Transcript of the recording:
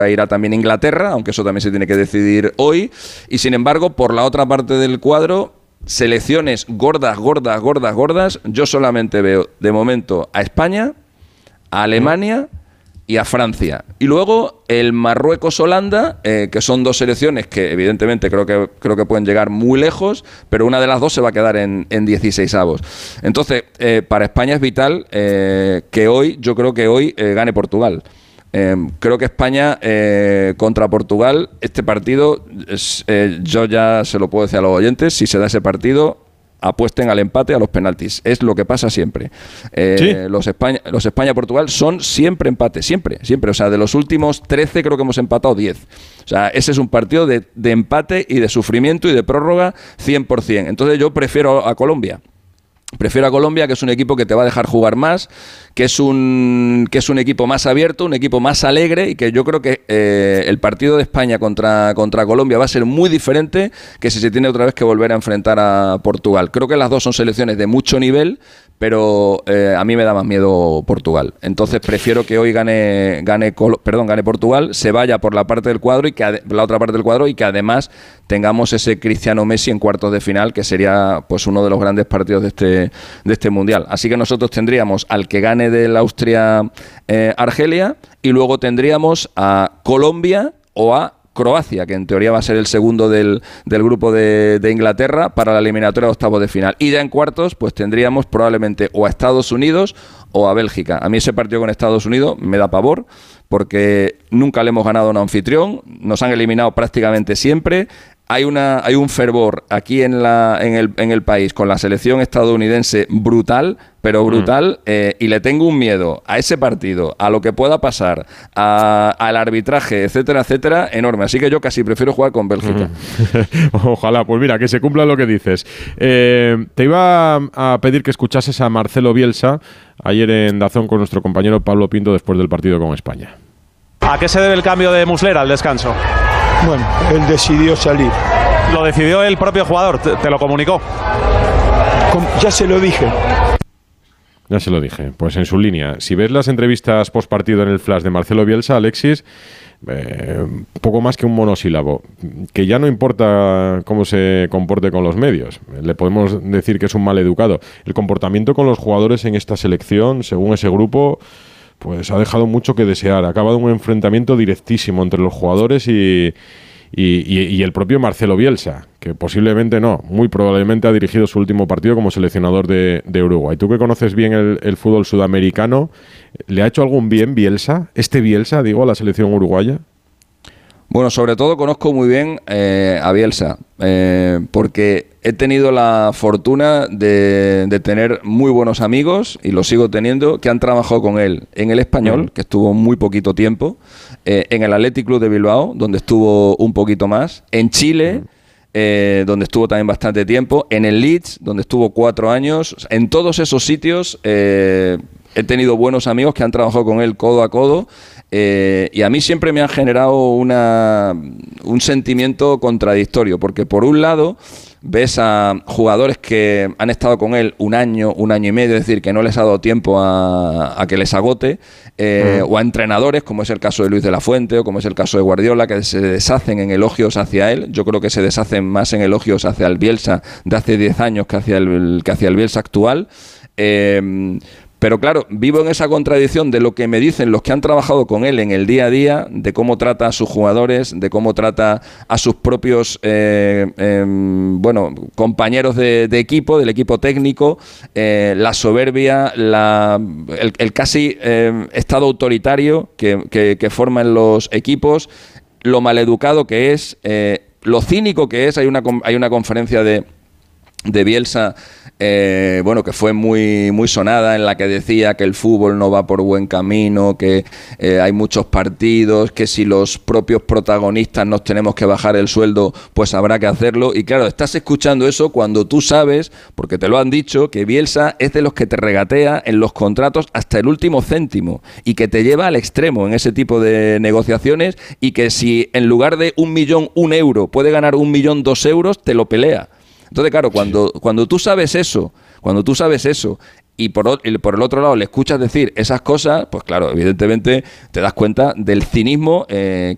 irá también Inglaterra, aunque eso también se tiene que decidir hoy. Y sin embargo, por la otra parte del cuadro, selecciones gordas, yo solamente veo de momento a España, a Alemania y a Francia. Y luego el Marruecos-Holanda, que son dos selecciones que evidentemente creo que pueden llegar muy lejos, pero una de las dos se va a quedar en 16avos. Entonces, para España es vital yo creo que hoy gane Portugal. Creo que España contra Portugal, este partido, yo ya se lo puedo decir a los oyentes, si se da ese partido, apuesten al empate, a los penaltis. Es lo que pasa siempre. ¿Sí? Los España-Portugal son siempre empate, siempre. O sea, de los últimos 13 creo que hemos empatado 10. O sea, ese es un partido de empate y de sufrimiento y de prórroga 100%. Entonces yo prefiero a Colombia. Prefiero a Colombia, que es un equipo que te va a dejar jugar más, que es un equipo más abierto, un equipo más alegre, y que yo creo que el partido de España contra Colombia va a ser muy diferente que si se tiene otra vez que volver a enfrentar a Portugal. Creo que las dos son selecciones de mucho nivel, pero a mí me da más miedo Portugal. Entonces prefiero que hoy gane Portugal, se vaya por la parte del cuadro y que la otra parte del cuadro, y que además tengamos ese Cristiano Messi en cuartos de final, que sería pues uno de los grandes partidos de este mundial. Así que nosotros tendríamos al que gane del Austria-Argelia, y luego tendríamos a Colombia o a Croacia, que en teoría va a ser el segundo del grupo de Inglaterra para la eliminatoria de octavos de final. Y ya en cuartos pues tendríamos probablemente o a Estados Unidos o a Bélgica. A mí ese partido con Estados Unidos me da pavor, porque nunca le hemos ganado a un anfitrión, nos han eliminado prácticamente siempre. Hay un fervor aquí en el país con la selección estadounidense brutal, pero brutal, y le tengo un miedo a ese partido, a lo que pueda pasar, al arbitraje, etcétera, enorme. Así que yo casi prefiero jugar con Bélgica. Ojalá, pues mira, que se cumpla lo que dices. Te iba a pedir que escuchases a Marcelo Bielsa ayer en DAZN con nuestro compañero Pablo Pinto después del partido con España. ¿A qué se debe el cambio de Muslera al descanso? Bueno, él decidió salir. ¿Lo decidió el propio jugador? ¿Te lo comunicó? Ya se lo dije. Ya se lo dije. Pues en su línea. Si ves las entrevistas post partido en el Flash de Marcelo Bielsa, Alexis, poco más que un monosílabo. Que ya no importa cómo se comporte con los medios. Le podemos decir que es un mal educado. El comportamiento con los jugadores en esta selección, según ese grupo, pues ha dejado mucho que desear. Ha acabado un enfrentamiento directísimo entre los jugadores y el propio Marcelo Bielsa, que posiblemente no, muy probablemente ha dirigido su último partido como seleccionador de Uruguay. Tú que conoces bien el fútbol sudamericano, ¿le ha hecho algún bien Bielsa, a la selección uruguaya? Bueno, sobre todo conozco muy bien a Bielsa, porque he tenido la fortuna de tener muy buenos amigos, y los sigo teniendo, que han trabajado con él en el Español, que estuvo muy poquito tiempo, en el Athletic Club de Bilbao, donde estuvo un poquito más, en Chile, donde estuvo también bastante tiempo, en el Leeds, donde estuvo 4 años. En todos esos sitios he tenido buenos amigos que han trabajado con él codo a codo. Y a mí siempre me han generado un sentimiento contradictorio, porque por un lado ves a jugadores que han estado con él un año y medio, es decir, que no les ha dado tiempo a que les agote, o a entrenadores, como es el caso de Luis de la Fuente o como es el caso de Guardiola, que se deshacen en elogios hacia él. Yo creo que se deshacen más en elogios hacia el Bielsa de hace 10 años que hacia el Bielsa actual. Pero claro, vivo en esa contradicción de lo que me dicen los que han trabajado con él en el día a día, de cómo trata a sus jugadores, de cómo trata a sus propios compañeros de equipo, del equipo técnico, la soberbia, el casi estado autoritario que forma en los equipos, lo maleducado que es, lo cínico que es. Hay una conferencia de Bielsa, que fue muy sonada, en la que decía que el fútbol no va por buen camino, que hay muchos partidos, que si los propios protagonistas nos tenemos que bajar el sueldo, pues habrá que hacerlo. Y claro, estás escuchando eso cuando tú sabes, porque te lo han dicho, que Bielsa es de los que te regatea en los contratos hasta el último céntimo, y que te lleva al extremo en ese tipo de negociaciones, y que si en lugar de 1 millón 1 euro puede ganar 1 millón 2 euros, te lo pelea. Entonces, claro, cuando tú sabes eso, y por el otro lado le escuchas decir esas cosas, pues claro, evidentemente te das cuenta del cinismo que